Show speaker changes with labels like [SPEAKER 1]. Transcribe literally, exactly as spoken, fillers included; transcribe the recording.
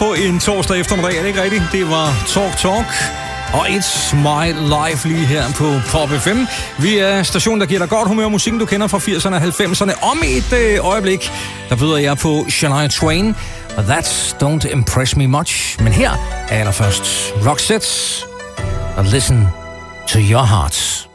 [SPEAKER 1] på en torsdag eftermiddag, er det ikke rigtigt? Det var Talk Talk og It's My Life lige her på Pop F M. Vi er stationen, der giver dig godt humør, musikken du kender fra firserne og halvfemserne. Om et øh, øjeblik, der byder jeg på Shania Twain, og That Don't Impress Me Much. Men her er allerførst Roxette og Listen to Your Heart.